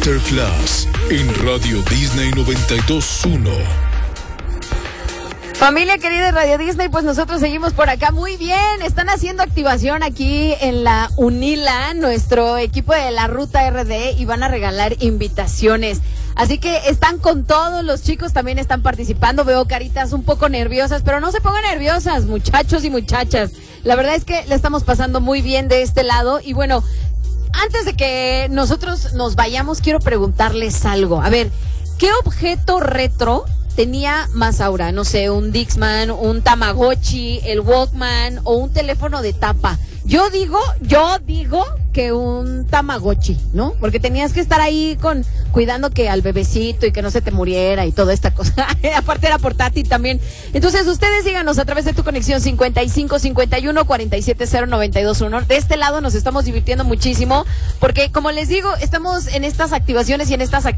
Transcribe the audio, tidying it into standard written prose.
Masterclass en Radio Disney 92.1. Familia querida de Radio Disney, pues nosotros seguimos por acá muy bien. Están haciendo activación aquí en la UNILA, nuestro equipo de la Ruta RD, y van a regalar invitaciones. Así que están con todos, los chicos también están participando. Veo caritas un poco nerviosas, pero no se pongan nerviosas, muchachos y muchachas. La verdad es que le estamos pasando muy bien de este lado. Y bueno, antes de que nosotros nos vayamos, quiero preguntarles algo. A ver, ¿qué objeto retro tenía más aura? No sé, un Dixman, un Tamagotchi, el Walkman o un teléfono de tapa. Yo digo que un Tamagotchi, ¿no? Porque tenías que estar ahí cuidando que al bebecito y que no se te muriera y toda esta cosa. Aparte era portátil también. Entonces ustedes síganos a través de tu conexión 5551-470-921. De este lado nos estamos divirtiendo muchísimo porque, como les digo, estamos en estas activaciones y en estas